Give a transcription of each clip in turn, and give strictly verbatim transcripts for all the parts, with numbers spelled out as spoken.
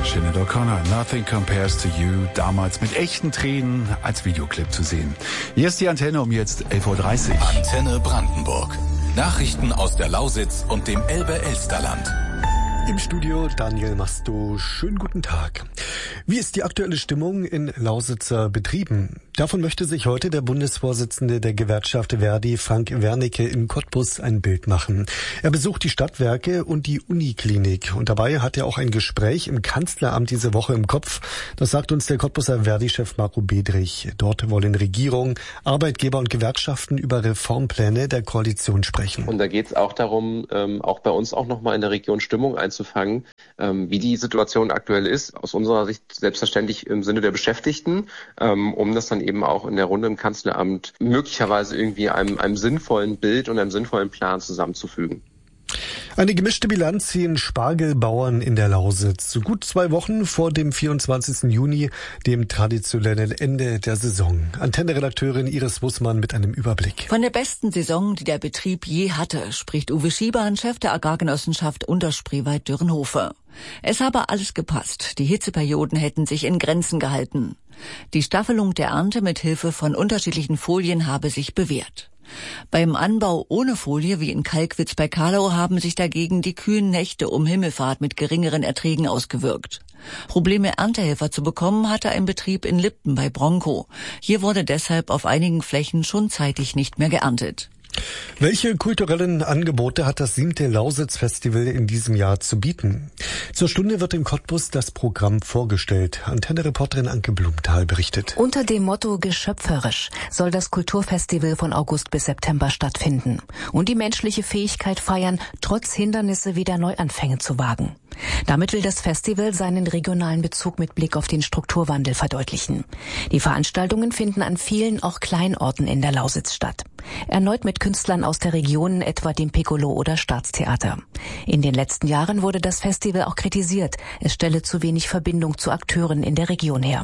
Sinead O'Connor, Nothing Compares to You, damals mit echten Tränen als Videoclip zu sehen. Hier ist die Antenne um jetzt elf Uhr dreißig. Antenne Brandenburg. Nachrichten aus der Lausitz und dem Elbe-Elsterland. Im Studio Daniel Masto. Schönen guten Tag. Wie ist die aktuelle Stimmung in Lausitzer Betrieben? Davon möchte sich heute der Bundesvorsitzende der Gewerkschaft Verdi, Frank Wernicke, in Cottbus ein Bild machen. Er besucht die Stadtwerke und die Uniklinik. Und dabei hat er auch ein Gespräch im Kanzleramt diese Woche im Kopf. Das sagt uns der Cottbuser Verdi-Chef Marco Bedrich. Dort wollen Regierung, Arbeitgeber und Gewerkschaften über Reformpläne der Koalition sprechen. Und da geht es auch darum, ähm, auch bei uns auch nochmal in der Region Stimmung einzufangen, ähm, wie die Situation aktuell ist. Aus unserer Sicht selbstverständlich im Sinne der Beschäftigten, ähm, um das dann eben auch in der Runde im Kanzleramt möglicherweise irgendwie einem, einem sinnvollen Bild und einem sinnvollen Plan zusammenzufügen. Eine gemischte Bilanz ziehen Spargelbauern in der Lausitz. So gut zwei Wochen vor dem vierundzwanzigsten Juni, dem traditionellen Ende der Saison. Antenne-Redakteurin Iris Wussmann mit einem Überblick. Von der besten Saison, die der Betrieb je hatte, spricht Uwe Schiebahn, Chef der Agrargenossenschaft Unterspreewald-Dürrenhofe. Es habe alles gepasst. Die Hitzeperioden hätten sich in Grenzen gehalten. Die Staffelung der Ernte mit Hilfe von unterschiedlichen Folien habe sich bewährt. Beim Anbau ohne Folie, wie in Kalkwitz bei Karlau, haben sich dagegen die kühlen Nächte um Himmelfahrt mit geringeren Erträgen ausgewirkt. Probleme, Erntehelfer zu bekommen, hatte ein Betrieb in Lipten bei Bronco. Hier wurde deshalb auf einigen Flächen schon zeitig nicht mehr geerntet. Welche kulturellen Angebote hat das siebte Lausitz-Festival in diesem Jahr zu bieten? Zur Stunde wird in Cottbus das Programm vorgestellt. Antenne-Reporterin Anke Blumenthal berichtet. Unter dem Motto Geschöpferisch soll das Kulturfestival von August bis September stattfinden und die menschliche Fähigkeit feiern, trotz Hindernisse wieder Neuanfänge zu wagen. Damit will das Festival seinen regionalen Bezug mit Blick auf den Strukturwandel verdeutlichen. Die Veranstaltungen finden an vielen, auch Kleinorten in der Lausitz statt. Erneut mit Künstlern aus der Region, etwa dem Piccolo oder Staatstheater. In den letzten Jahren wurde das Festival auch kritisiert. Es stelle zu wenig Verbindung zu Akteuren in der Region her.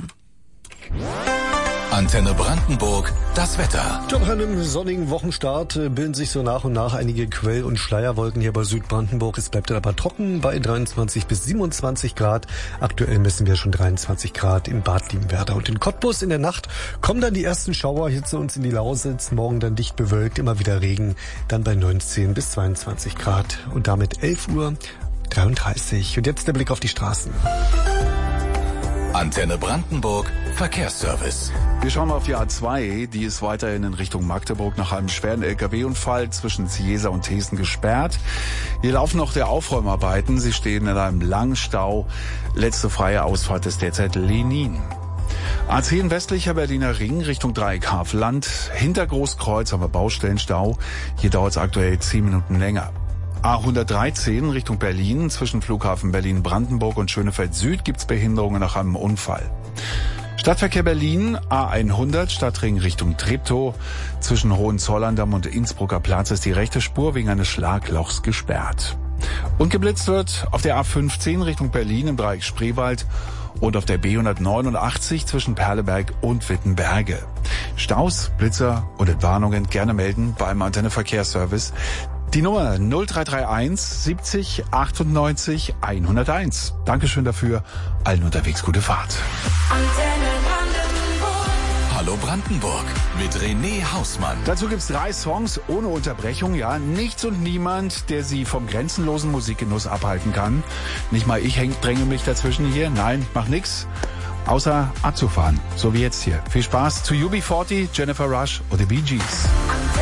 Antenne Brandenburg, das Wetter. Nach einem sonnigen Wochenstart bilden sich so nach und nach einige Quell- und Schleierwolken hier bei Südbrandenburg. Es bleibt aber trocken bei dreiundzwanzig bis siebenundzwanzig Grad. Aktuell messen wir schon dreiundzwanzig Grad in Bad Liebenwerda. Und in Cottbus in der Nacht kommen dann die ersten Schauer hier zu uns in die Lausitz. Morgen dann dicht bewölkt, immer wieder Regen. Dann bei neunzehn bis zweiundzwanzig Grad. Und damit elf Uhr dreiunddreißig. Und jetzt der Blick auf die Straßen. Antenne Brandenburg, Verkehrsservice. Wir schauen mal auf die A zwei. Die ist weiterhin in Richtung Magdeburg nach einem schweren L K W-Unfall zwischen Ziesa und Thesen gesperrt. Hier laufen noch der Aufräumarbeiten. Sie stehen in einem langen Stau. Letzte freie Ausfahrt ist derzeit Lenin. A zehn westlicher Berliner Ring Richtung Dreieck Havelland. Hinter Großkreuz haben wir Baustellenstau. Hier dauert es aktuell zehn Minuten länger. A hundertdreizehn Richtung Berlin, zwischen Flughafen Berlin-Brandenburg und Schönefeld Süd gibt's Behinderungen nach einem Unfall. Stadtverkehr Berlin, A hundert, Stadtring Richtung Treptow. Zwischen Hohenzollern-Damm und Innsbrucker Platz ist die rechte Spur wegen eines Schlaglochs gesperrt. Und geblitzt wird auf der A fünfzehn Richtung Berlin im Dreieck Spreewald und auf der B hundertneunundachtzig zwischen Perleberg und Wittenberge. Staus, Blitzer und Entwarnungen gerne melden beim Antenne Verkehrsservice. Die Nummer null drei drei eins siebzig achtundneunzig hunderteins. Dankeschön dafür. Allen unterwegs gute Fahrt. Antenne Brandenburg. Hallo Brandenburg mit René Hausmann. Dazu gibt's drei Songs ohne Unterbrechung. Ja, nichts und niemand, der Sie vom grenzenlosen Musikgenuss abhalten kann. Nicht mal ich häng, dränge mich dazwischen hier. Nein, mach nix. Außer abzufahren. So wie jetzt hier. Viel Spaß zu U B vierzig, Jennifer Rush oder Bee Gees.